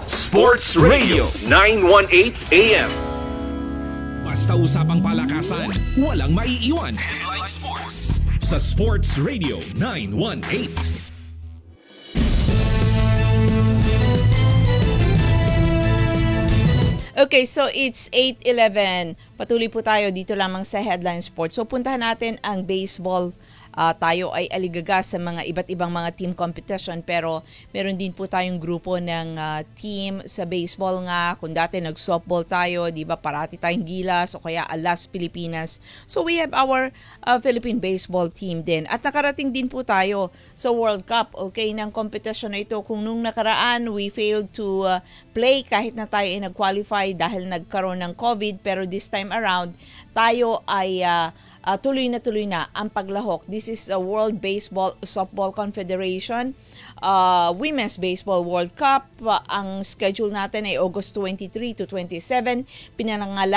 Sports Radio 918 AM. Basta usapang palakasan, walang maiiwan. Headline Sports sa Sports Radio 918. Okay, so it's 8:11. Patuloy po tayo dito lamang sa Headline Sports. So puntahan natin ang baseball. Tayo ay aligaga sa mga iba't ibang mga team competition, pero meron din po tayong grupo ng team sa baseball nga. Kung dati nag-softball tayo, di ba, parati tayong Gilas o kaya Alas Pilipinas. So we have our Philippine baseball team din. At nakarating din po tayo sa World Cup, okay, ng competition na ito. Kung nung nakaraan, we failed to play kahit na tayo ay nag-qualify dahil nagkaroon ng COVID, pero this time around, tayo ay tuloy na ang paglahok. This is a World Baseball Softball Confederation Women's Baseball World Cup. Ang schedule natin ay August 23 to 27. Pinangalan